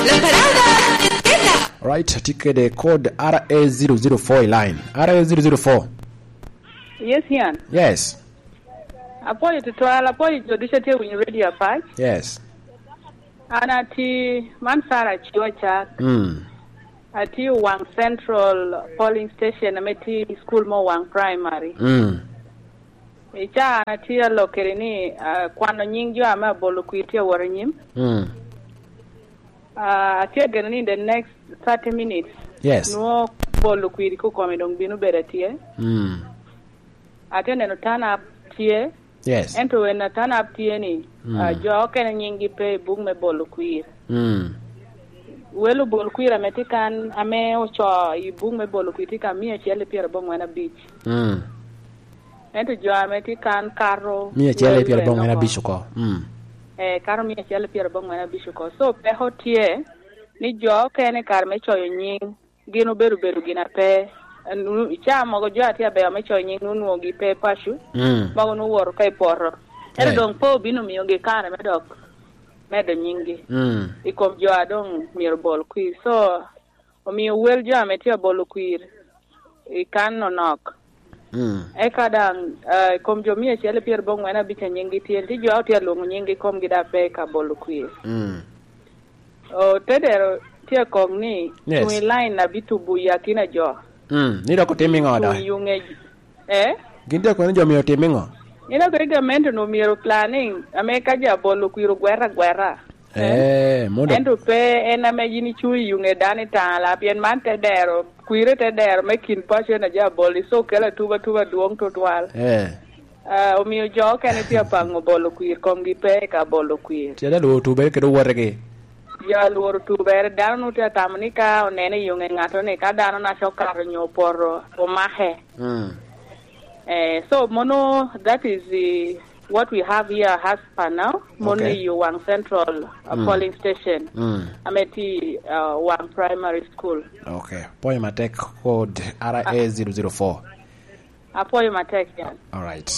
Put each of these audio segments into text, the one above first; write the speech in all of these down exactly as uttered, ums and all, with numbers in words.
La parada è tesa. Right, ticket code R A zero zero four line. R A zero zero four. Yes, Ian. Yes. Apoyo tutwala apoyo jodisha te winyo radio patch. Yes. Anati Mansara Chiocha. Mm. Ati Wang Central polling station ameti school mo Wang primary. Mm. Icha anati lokerini uh, kwano nyingyo ama bolu kuitia waranyim. Mm. Uh, ati again in the next thirty minutes. Yes. No bolu kuiri ko komedong binu beretie. Mm. Ati neno turn up tie. Yes. Ento when na turn up tie ni. Mm. Uh, jo kena nyingi pe bug me bolu kuiri. Mm. Welu bol kuira metikan ame ocho ibung me bolo kuitika mia chele pier bongwana beach. Mm. Ento jo metikan karo Mia chele pier bongwana beach ko. Mm. Eh karo mia chele pier bongwana beach ko. So pe hotie ni jo kene kar me choyo nying gino beru beru gina pe nu cha mogo jo atia be me choyo nying nu gi pe pashu. Mm. Mogo nu wor kai porro. Ero Hey. dong po binu mi oge kare me dok. Medo nyingi. Mm. Ikom jo adong mir bol kuir. So, omi wel jo ametia bol kuir. Ikan no nok. Mm. Eka dang, uh, ikom jo miye chele pier bong wena bicha nyingi tien. Ti jo autia lungu nyingi kom gida pe ka bol kuir. Mm. O, tedero tia kong ni. Yes. Tui line na bitu buya kina jo. Mm. Nida ko timingo da. Tui yunge. Eh? Ginde ko njo mi timingo. Nina ko igamento no miro planning. Ameka ja bol kuir gwera gwera. Eh, modo. Endo pe ena me yini chui yunge dani ta la pien man te dero kuire te dero me kin passion na ja boli so kela tuba tuba duong to twal. Eh. Uh, o mio jo kene pia pango bolo kuir kom gi pe ka bolo kuir. Tiada lu tu be ke do warege. Ya luoro tuba er dano nu te tamni ka onene yunge ngato ne ka dano na shokar nyo por o mahe. Mm. Eh so mono that is the what we have here has per now. Mono Okay. you Wang Central uh, Mm. polling station. Mm. Ameti uh, Wang primary school. Okay. Poy matek code R A zero zero four. Apoyo matek yan. All right.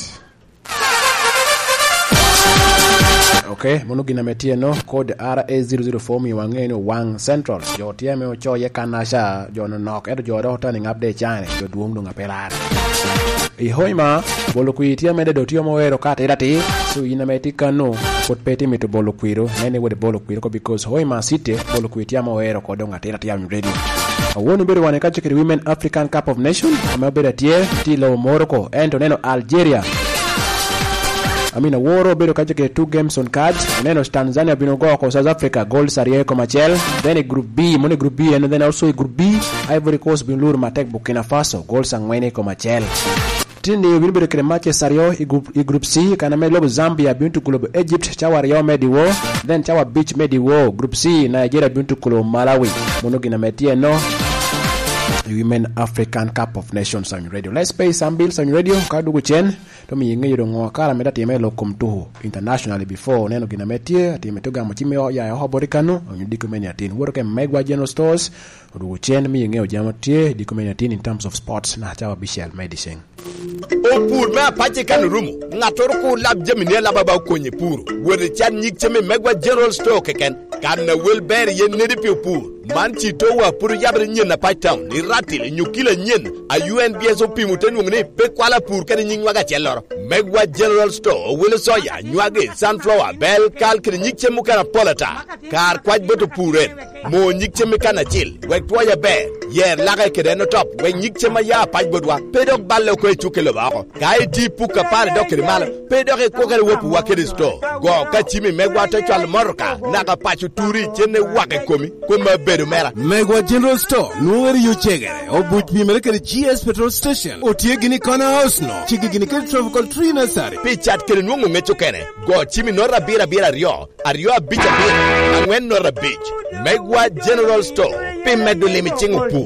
Okay, mono gina metie no code R A zero zero four mi wange no Wang Central. Jo tieme o cho ye kanasha jo no nok edo jo do turning update chane jo duong dunga pelar. I hoima bolo kuitia mede do tio moero kata irati so ina metika no pot peti mito bolo kuiro nene wede bolo kuiro ko because hoima city bolo kuitia moero ko donga irati am radio. Awonu bere wane kache kiri Women African Cup of Nation amabere tie tilo Morocco ento neno Algeria. Amina woro bero kache ke two games on cards neno Tanzania binogo ko South Africa goal sarie ko Machel then group B mone group B and then also group B Ivory Coast binlur matek Burkina Faso goal sangwene ko Machel tindi binbere kre match sario i group i group C kana me lobo Zambia bintu kulobo Egypt chawa Rio Mediwo then chawa Beach Mediwo group C Nigeria bintu kulo Malawi mono gina metie no Women African Cup of Nations on radio. Let's pay some bills on radio. Kadugu chen. Tomi yinge yoro ngwa kala meda time lo kumtuhu internationally before neno gina metie ati metoga mchime ya ya hoborikano on dikumeni atin. Woroke Megwa General Stores. Odugu chen mi yinge ojama tie dikumeni atin in terms of sports na chawa Bishel Medicine. O pur ma pache kan rumu ngator ko lab jemine la baba ko ni pur wori chan nyik cheme Megwa General Store keken kan na welber yen ne de pur man ti to wa pur yabre nyen na paitam ni ratil nyukila nyen a U N B S O pimuten ngni pe kwala pur kan nying waga chelor Megwa General Store wil soya nywage sunflower bel kal kan nyik chemu kana polata kar kwaj boto puren mo nyik cheme kana chil wek toya be yer laga kede no top we nyik chema ya paj bodwa pedok balle ko chukelo bako kai ti puka pare dokere mal pedok ko kale wopu wakede store go ka chimi Megwa to chal morka naga pachu turi chene wake komi ko ma bedo mera Megwa General Store no eri yo chegere obuch mi melekere G S petrol station otie gini corner house no chigi gini kele tropical tree nursery pichat kele nungu ngecho kene go chimi nora bira bira rio ario bicha bira angwen nora beach Megwa General Store pe medule mi chingu pu.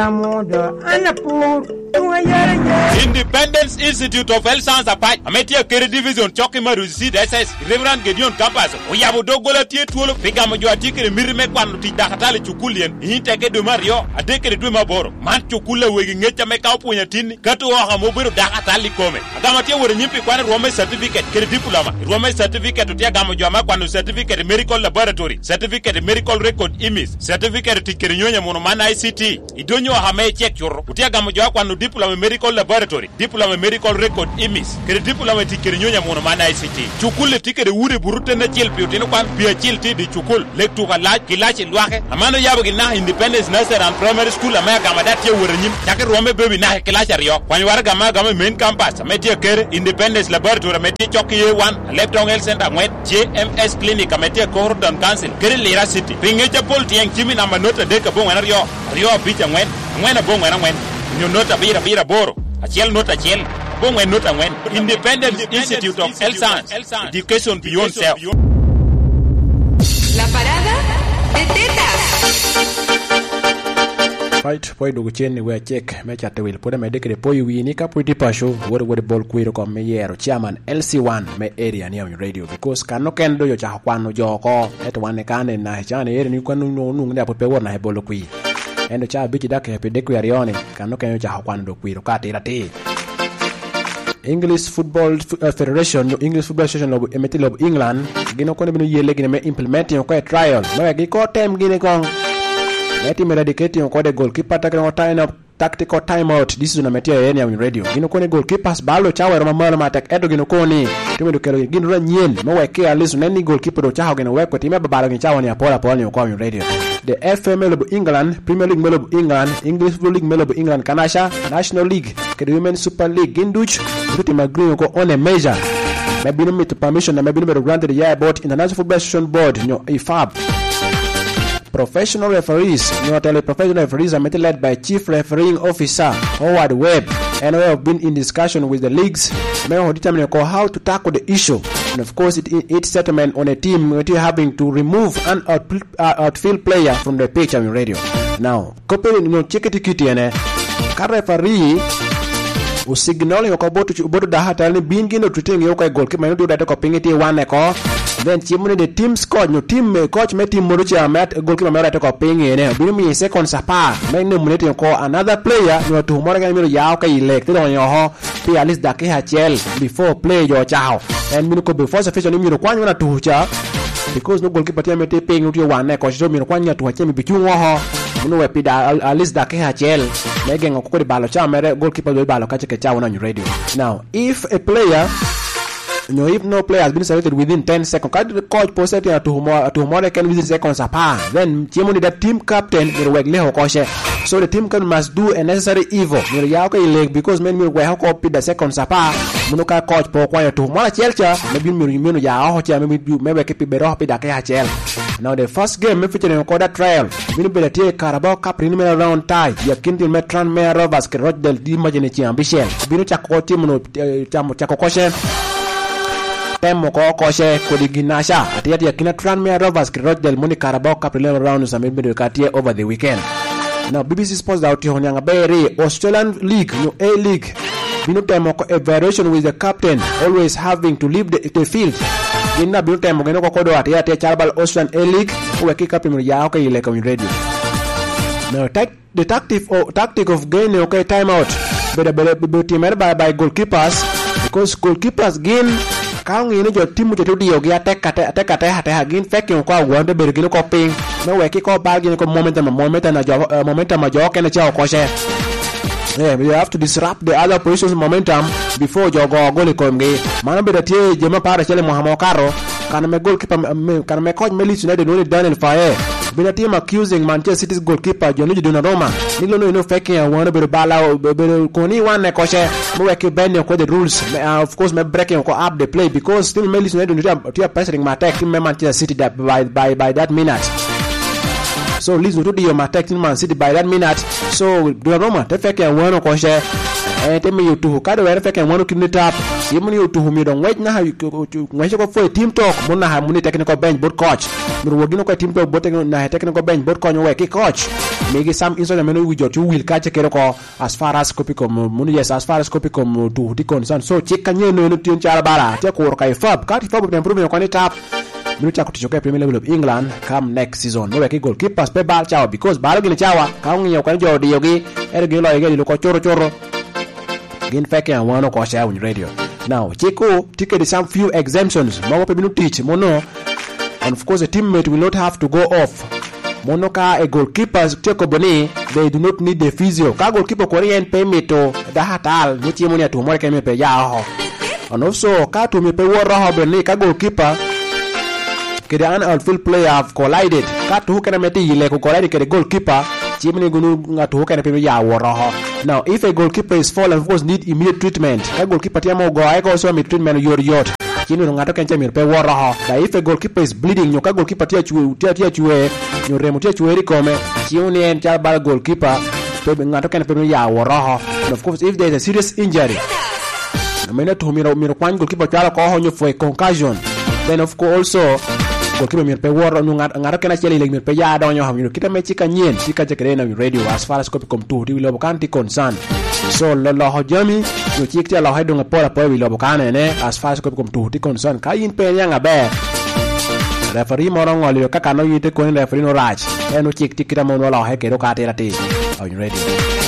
Independence Institute of Health Science Apache ametia kere division choki maru C D S S Reverend Gideon Campus oyabu dogola tie tuolo piga mojo atikere mirime kwanu ti dakatale chukulien yiteke do mario adekere do maboro man chukule wegi ngecha meka opunya tini katu oha mobiru dakatali kome agama tie wore nyimpi kwani rome certificate kere diploma rome certificate tia gamo jama kwanu certificate medical laboratory certificate medical record image certificate tikere nyonya mono man I C T idonyo ha me check choro tia gamo jwa kwanu diploma medical laboratory diploma medical record image kere diploma tikere nyonya mono man I C T chukule tikere wure burute na chil piotino kwan pia chil ti di chukul lektu ka laj kilachi lwake amano yabo gina independence nursery and primary school amaya kama datie wure nyim chake rome baby na kilachi rio kwani wara gama gama main campus ametie kere independence laboratory ametie choki ye one leptong health center ngwet J M S clinic ametie Gordon Council kere Lira City pingecha pol tieng chimi na manota deka bonga rio rio bicha ngwen ngwena bonga na ngwen nyo nota bira bira boro achiel nota achiel bonga nota ngwen Independence Institute of Health Science Education Beyond Self. La parada de tetas. Right, poi dogo cheni we check me chatte will put me dekre poi wi ni ka pretty pasho wore wore bol kuiro ko me yero chairman L C one me area ni on radio because kano kendo yo cha kwano joko et wane kane na chane yere ni kwanu no nu nda pope wona he bol kui endo cha bichi dake pe deku yarione kano kendo cha kwano do kuiro ka tira ti English Football uh, Federation, English Football Association of Emetil of England, gino kone binu yele gine me implementing ko trial. Me gi ko tem gine kon. Meti me dedicating ko de goalkeeper takano time up tactical timeout. This is na metia yene on radio. Gino kone goalkeepers balo chawa ro mama matek edo gino koni. Tume do kero gino ra nyen. Me weke alisu nani goalkeeper do chawa gino weko time babalo gino chawa ni apola pola ni ko on radio. The F M L of England, Premier League of England, English Football League of England, Kanasha, National League, the Women's Super League, Ginduch, Ruti Magri go on a measure. Maybe no meet permission, maybe no granted the year about International Football Association Board, you know, I F A B. Professional referees, you know, professional referees are led by Chief Refereeing Officer Howard Webb, and we have been in discussion with the leagues, may determine how to tackle the issue. And of course, it it's settlement on a team having to remove an out, uh, outfield player from the pitch on radio. Now, copy you know check it kitty and a referee who signaling ko botu botu da hata ni bingi no treating yo ko goalkeeper no do that ko pingiti one ko then chimune the team scored no team coach me team moruchi amat goalkeeper me rata ko pingi ne binu mi second sapa me no muneti ko another player no to mo ga mi ya ko elect do yo ho pe at least da ke ha chel before play yo chao and minu ko before sufficient mi no kwanya na to cha because no goalkeeper team me te pingi to one ko so mi no kwanya to ha mi bichu ho minu we pida at least da ke ha chel mege ngoko ko balo cha mere goalkeeper do balo ka cheke cha on radio. Now if a player you know, if no player has been selected within ten seconds, can the coach posted to whom to more can within seconds apart, then Chimoni the team captain will work leho koshe. So the team captain must do a necessary evil. Will yako leg because men will work copy the seconds apart. Munoka coach po kwanya to more chelcha, maybe minu ya hocha, maybe maybe keep bero happy da kaya chel. Now the first game me featuring quarter trial. Minu belati Carabao Cup preliminary round tie. Ya kinti Metran Mayor Rovers ke rot del di majene chi ambition. Binu chako team no chamo chako koshe. Temo ko koshe kodiginasha atiati yakina Tranmere Rovers kirot del Moni Carabao Cup preliminary round sa midweek katie over the weekend. Now B B C Sports out here honyanga bere Australian League no A League binu temo ko a variation with the captain always having to leave the, the field. Inna binu temo geno ko kodo atiati Charbal Australian A League uwe kika premier ya ko ile come radio. Now the tactic or tactic of gaining okay timeout but the team by by goalkeepers because goalkeepers gain kaung ini jo timu jo dio gi attack attack attack attack hagin fake ko wonde bergino ko ping me weki ko balgin ko momentum momentum na jo momentum ma jo ken cha ko she yeah we have to disrupt the other positions momentum before jo go gol ko ngi mana be datie jema para chele Mohamed Karo kana me goalkeeper kana me coach Melis United no Daniel Faye bina team accusing Manchester City's goalkeeper Gianluigi Donnarumma nilo no no fake ya wona be bala be koni wane ko she mo weki ben ko the rules uh, of course me breaking ko up the play because still Melis United no to pressing my attack team Manchester City that by by by that minute. So listen to the my team Man City by that minute. So Donnarumma te fake ya wona ko she eh te me you to ka do fake ya wona kin tap timu ni utuhumi do ngwej na ngwej ko foi team talk mun na muni technical bench board coach mur wogino ko team talk board na technical bench board coach we ki coach megi sam inso na meno wijo tu will ka chekero ko as far as copy kom mun yes as far as copy kom tu di concern so chika nyeno no tin chala bara te ko kai fab ka ti fab improve ko ni tap minu cha kutichoka Premier League of England come next season no ki goalkeepers pe bal chawa because bal gini chawa ka ngiyo ko jo di yogi er gi lo yegi ko choro choro gin fake and one ko share on radio now chiko ticket some few exemptions mo pe minu teach mono and of course a teammate will not have to go off mono ka a goalkeepers cheko boni they do not need the physio ka goalkeeper ko rien payment to da hatal ni timu ni to mo ke me pe ya ho and also ka to me pe wo ro boni ka goalkeeper kede an outfield player have collided ka to kana meti ile ko collide kede goalkeeper chimni gunu ngatu kana pe ya wo ro now if a goalkeeper is fallen of course need immediate treatment ka goalkeeper tiamo go ai ko so me treatment yor yot chini ngato kenche mir pe wo ro da if a goalkeeper is bleeding nyoka goalkeeper tia chu tia tia chue nyore mutia chue ri kome chiuni en cha bal goalkeeper pe ngato kana pe ya wo ro and of course if there is a serious injury amena to miro miro kwan goalkeeper chala ko ho nyo for a concussion then of course also goalkeeper mir pe woro nu ngaro kena cheli le mir pe ya donyo ha mir kita mechi ka nyen tika chekere na radio as far as copy kom tu wi lo kanti concern so lo lo ho jami yo chiktia lo haido ngapola po wi lo bokane ne as far as copy kom tu ti concern ka yin pe nyanga be referee moro ngoli ka kano yite ko ne referee no rach eno chik tikira mo no lo he kero ka tera ti on radio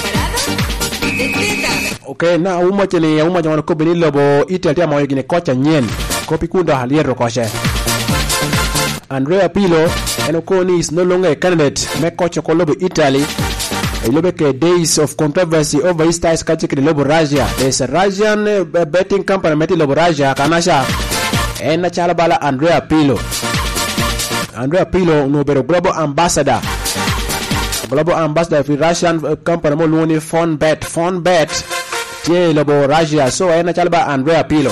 okay na uma chele uma jama ko beni lobo italia mo yigine kocha nyen copy kunda haliero koche Andrea Pirlo Enoconi is no longer a candidate me coach ko lobo Italy ilobe ke days of controversy over his ties kache ke lobo Russia there's a Russian uh, betting company meti lobo Russia kanasha ena chala bala Andrea Pirlo Andrea Pirlo no bero global ambassador global ambassador for Russian uh, company mo loni Fonbet Fonbet tie lobo Russia so ena chala bala Andrea Pirlo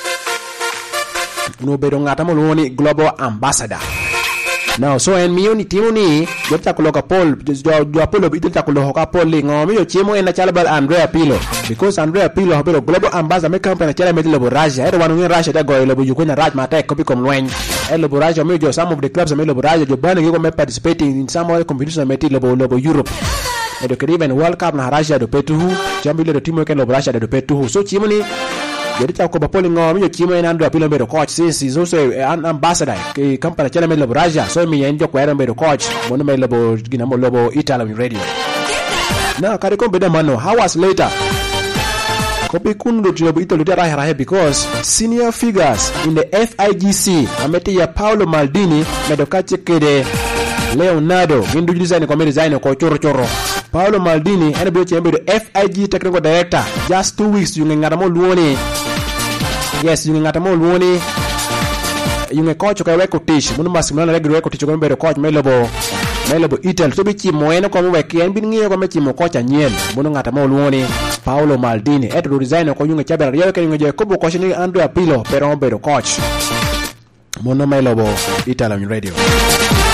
no bedo ngata mo loni global ambassador now so en mioni timuni jota kuloka Paul jo jo Apollo bidita kuloka Paul lingo mi yo chimo en chalbal Andrea Pirlo because Andrea Pirlo habelo global ambassador me company chala medilo Russia ero wanu Russia da go lobo yuko na Raj mata copy kom lwen elo Russia mi jo some of the clubs me lobo Russia jo bana yuko me participating in some other competitions me lobo lobo Europe edo keriben World Cup na Russia do petu jambile do timo ken lobo Russia do petu so chimoni jadi ta ko ba poli ngo mi chimo en Andrea Pirlo bedo coach since is also an ambassador ke company chala me lobo Russia so mi en jo kwera bedo coach mono me lobo gina mo lobo Italy radio now kare ko beda mano hours later kopi kundu lobo Italy tera hera because senior figures in the F I G C ameti ya Paolo Maldini medo kache kede Leonardo gindu design ko me design ko choro choro Paolo Maldini ene bo chembe F I G technical director just two weeks yunga ngara mo luoni yes yunga ngata mo luoni yunga coach ko weko tish munu masimana regre weko tish ko mbe coach melobo melobo Italy so bi chimo ene ko mo weki en bin ngiyo ko me chimo coach anyen munu ngata mo luoni Paolo Maldini eto design ko yunga chabera yewe ke yunga je ko bo coach ni Andrea Pirlo pero mbe coach munu melobo Italy radio